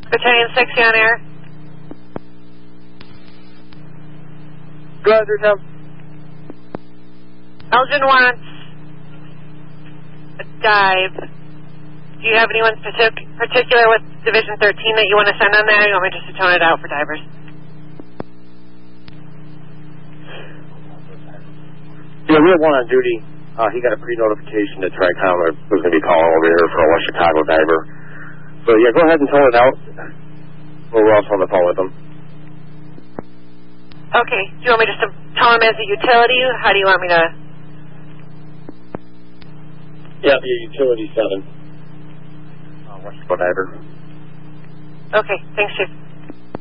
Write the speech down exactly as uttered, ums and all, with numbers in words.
Battalion six, you on air? Go ahead, there, Tom. Elgin wants a dive. Do you have anyone specific, particular with Division thirteen that you want to send on there? Or you want me just to tone it out for divers? Yeah, we have one on duty. Uh, he got a pre-notification that Tri-Com was going to be calling over here for a West Chicago diver. So, yeah, go ahead and tone it out. We're also on the phone with him. Okay. Do you want me just to tell him as a utility? How do you want me to... Yeah, the utility seven. Uh, West Chicago diver. Okay. Thanks, Chief.